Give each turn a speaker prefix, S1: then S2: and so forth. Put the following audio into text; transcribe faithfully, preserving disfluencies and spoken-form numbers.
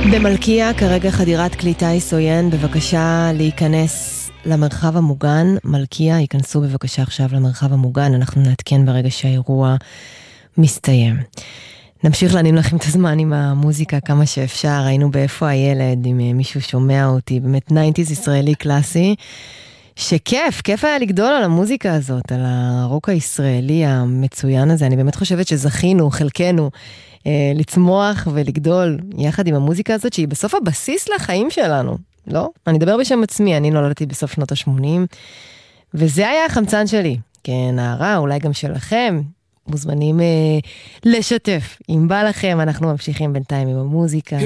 S1: במלכיה כרגע חדירת קליטה עיסויין, בבקשה להיכנס למרחב המוגן. מלכיה, ייכנסו בבקשה עכשיו למרחב המוגן, אנחנו נעדכן ברגע שהאירוע מסתיים. נמשיך להנים לכם את הזמן עם המוזיקה כמה שאפשר. היינו באיפה הילד, אם מישהו שומע אותי, באמת תשעים ישראלי קלאסי, שכיף, כיף היה לגדול על המוזיקה הזאת, על הרוק הישראלי המצוין הזה. אני באמת חושבת שזכינו, חלקנו, אה, לצמוח ולגדול יחד עם המוזיקה הזאת, שהיא בסוף הבסיס לחיים שלנו, לא? אני אדבר בשם עצמי, אני נולדתי בסוף שנות ה-שמונים, וזה היה החמצן שלי, כנערה, אולי גם שלכם, מוזמנים אה, לשתף. אם בא לכם, אנחנו ממשיכים בינתיים עם המוזיקה.